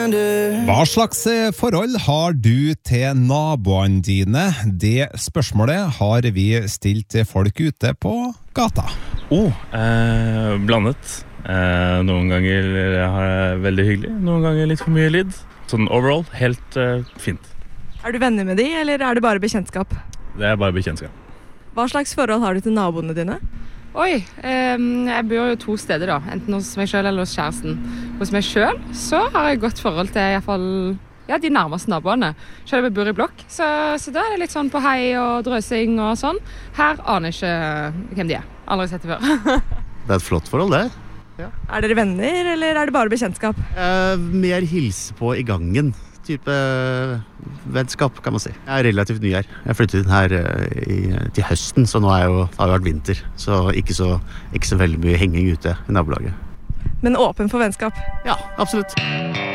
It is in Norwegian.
Hva slags forhold har du til naboene dine? Det spørsmålet har vi stilt til folk ute på gata. Blandet. Noen ganger har jeg veldig hyggelig, noen ganger litt for mye lyd. Sånn overall, helt fint. Er du venner med de, eller er det bare bekjentskap? Det er bare bekjentskap. Hva slags forhold har du til naboene dine? Jeg bor jo 2 steder da, enten hos meg selv eller hos kjæresten. Hos meg selv så har jeg godt forhold til i hvert fall, de nærmeste naboene. Selv om jeg bor i blokk, så da er det litt sånn på hei og drøsing og sånn. Her aner jeg ikke hvem de er. Aldri sett det før. Det er et flott forhold, det. Ja. Er dere venner, eller er det bare bekjentskap? Mer hilse på i gangen. Type vennskap, kan man si. Jeg er relativt ny her. Jeg flyttet inn her til høsten, så nå har det vært vinter. Så ikke så veldig mye henging ute i nabolaget. Men åpen for vennskap? Ja, absolutt.